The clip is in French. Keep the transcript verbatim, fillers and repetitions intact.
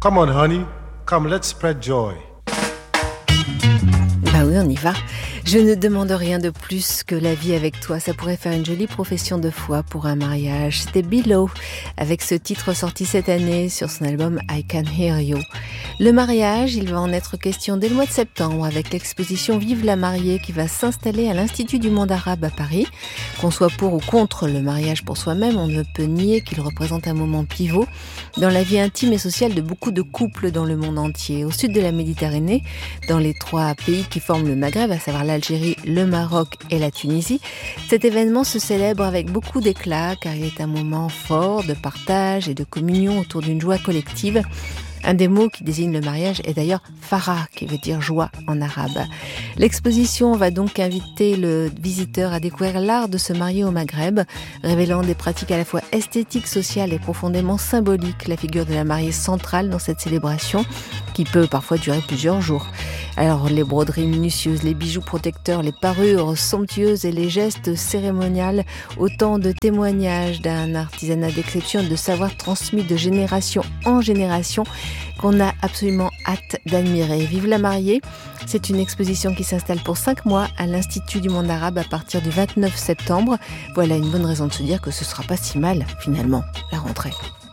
Come on, honey. Come, let's spread joy. Bah oui, on y va. Je ne demande rien de plus que la vie avec toi. Ça pourrait faire une jolie profession de foi pour un mariage. C'était Below, avec ce titre sorti cette année sur son album I Can Hear You. Le mariage, il va en être question dès le mois de septembre avec l'exposition Vive la mariée qui va s'installer à l'Institut du monde arabe à Paris. Qu'on soit pour ou contre le mariage pour soi-même, on ne peut nier qu'il représente un moment pivot dans la vie intime et sociale de beaucoup de couples dans le monde entier. Au sud de la Méditerranée, dans les trois pays qui forment le Maghreb, à savoir l'Algérie, le Maroc et la Tunisie, cet événement se célèbre avec beaucoup d'éclat car il est un moment fort de partage et de communion autour d'une joie collective. Un des mots qui désigne le mariage est d'ailleurs farah, qui veut dire joie en arabe. L'exposition va donc inviter le visiteur à découvrir l'art de se marier au Maghreb, révélant des pratiques à la fois esthétiques, sociales et profondément symboliques. La figure de la mariée centrale dans cette célébration, qui peut parfois durer plusieurs jours. Alors les broderies minutieuses, les bijoux protecteurs, les parures somptueuses et les gestes cérémoniaux, autant de témoignages d'un artisanat d'exception et de savoir transmis de génération en génération qu'on a absolument hâte d'admirer. Vive la mariée, c'est une exposition qui s'installe pour cinq mois à l'Institut du monde arabe à partir du vingt-neuf septembre. Voilà une bonne raison de se dire que ce sera pas si mal finalement, la rentrée.